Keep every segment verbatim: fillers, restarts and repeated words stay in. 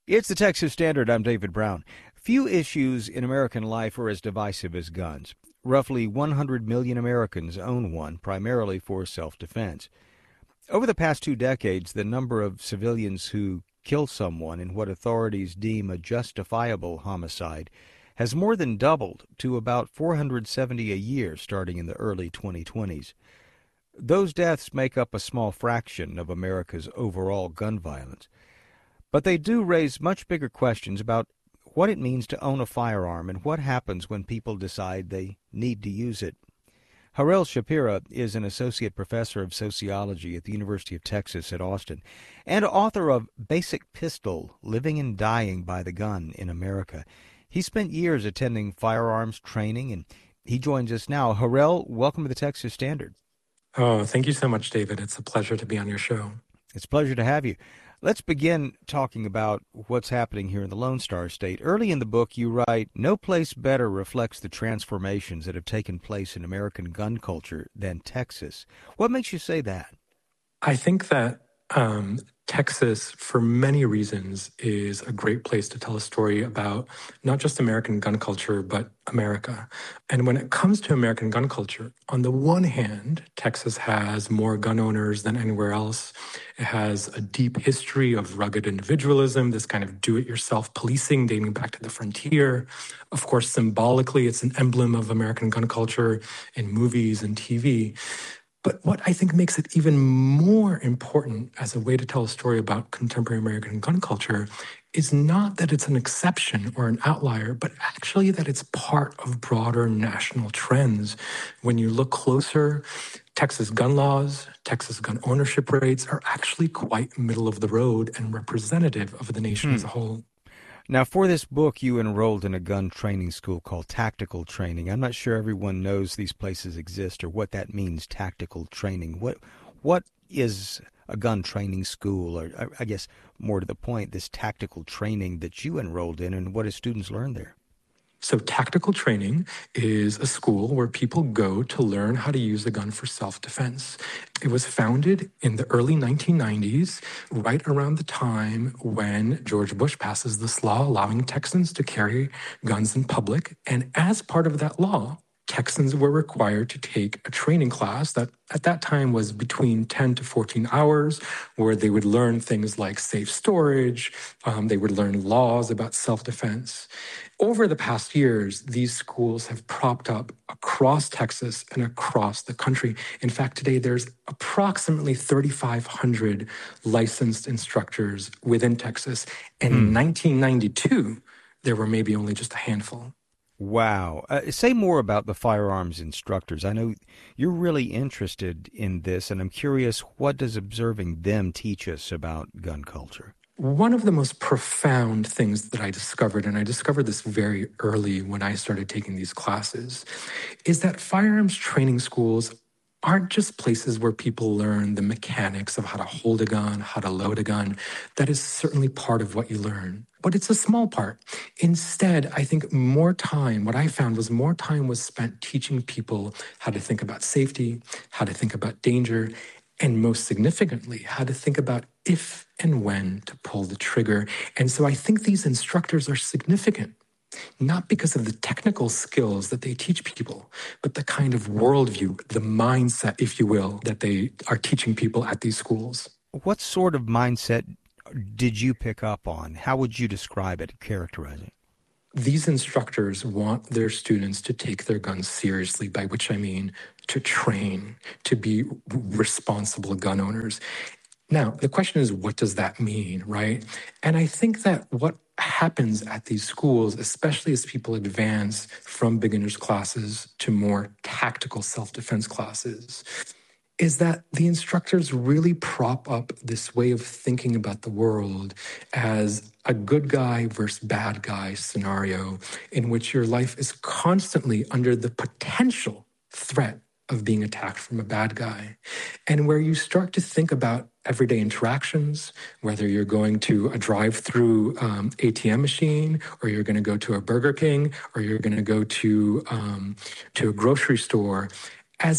It's the Texas Standard. I'm David Brown. Few issues in American life are as divisive as guns. Roughly one hundred million Americans own one, primarily for self-defense. Over the past two decades, the number of civilians who kill someone in what authorities deem a justifiable homicide has more than doubled to about four hundred seventy a year starting in the early twenty twenties. Those deaths make up a small fraction of America's overall gun violence. But they do raise much bigger questions about what it means to own a firearm and what happens when people decide they need to use it. Harel Shapira is an associate professor of sociology at the University of Texas at Austin and author of Basic Pistol, Living and Dying by the Gun in America. He spent years attending firearms training, and he joins us now. Harel, welcome to the Texas Standard. Oh, thank you so much, David. It's a pleasure to be on your show. It's a pleasure to have you. Let's begin talking about what's happening here in the Lone Star State. Early in the book, you write, "No place better reflects the transformations that have taken place in American gun culture than Texas." What makes you say that? I think that um, Texas, for many reasons, is a great place to tell a story about not just American gun culture, but America. And when it comes to American gun culture, on the one hand, Texas has more gun owners than anywhere else. It has a deep history of rugged individualism, this kind of do-it-yourself policing dating back to the frontier. Of course, symbolically, it's an emblem of American gun culture in movies and T V. But what I think makes it even more important as a way to tell a story about contemporary American gun culture is not that it's an exception or an outlier, but actually that it's part of broader national trends. When you look closer, Texas gun laws, Texas gun ownership rates are actually quite middle of the road and representative of the nation hmm. as a whole. Now, for this book, you enrolled in a gun training school called Tactical Training. I'm not sure everyone knows these places exist or what that means, tactical training. What what is a gun training school, or I guess more to the point, this tactical training that you enrolled in, and what do students learn there? So Tactical Training is a school where people go to learn how to use a gun for self-defense. It was founded in the early nineteen nineties, right around the time when George Bush passes this law allowing Texans to carry guns in public. And as part of that law, Texans were required to take a training class that at that time was between ten to fourteen hours, where they would learn things like safe storage. Um, they would learn laws about self-defense. Over the past years, these schools have propped up across Texas and across the country. In fact, today there's approximately thirty-five hundred licensed instructors within Texas. And mm. in nineteen ninety-two, there were maybe only just a handful. Wow. Uh, say more about the firearms instructors. I know you're really interested in this, and I'm curious, what does observing them teach us about gun culture? One of the most profound things that I discovered, and I discovered this very early when I started taking these classes, is that firearms training schools aren't just places where people learn the mechanics of how to hold a gun, how to load a gun. That is certainly part of what you learn, but it's a small part. Instead, I think more time, what I found was more time was spent teaching people how to think about safety, how to think about danger, and most significantly, how to think about if and when to pull the trigger. And so I think these instructors are significant, not because of the technical skills that they teach people, but the kind of worldview, the mindset, if you will, that they are teaching people at these schools. What sort of mindset did you pick up on? How would you describe it, characterize it? These instructors want their students to take their guns seriously, by which I mean to train, to be responsible gun owners. Now, the question is, what does that mean, right? And I think that what happens at these schools, especially as people advance from beginners classes to more tactical self-defense classes, is that the instructors really prop up this way of thinking about the world as a good guy versus bad guy scenario in which your life is constantly under the potential threat of being attacked from a bad guy, and where you start to think about everyday interactions, whether you're going to a drive-through um, A T M machine, or you're going to go to a Burger King, or you're going to go to um, to a grocery store, as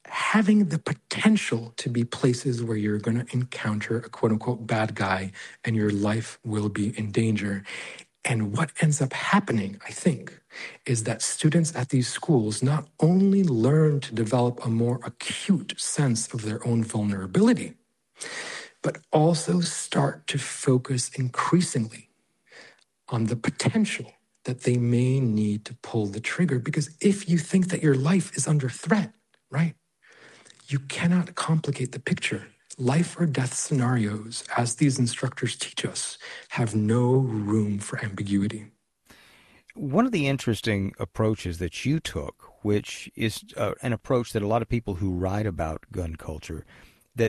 having the potential to be places where you're going to encounter a quote unquote bad guy and your life will be in danger. And what ends up happening, I think, is that students at these schools not only learn to develop a more acute sense of their own vulnerability, but also start to focus increasingly on the potential that they may need to pull the trigger. Because if you think that your life is under threat, right, you cannot complicate the picture. Life or death scenarios, as these instructors teach us, have no room for ambiguity. One of the interesting approaches that you took, which is uh, an approach that a lot of people who write about gun culture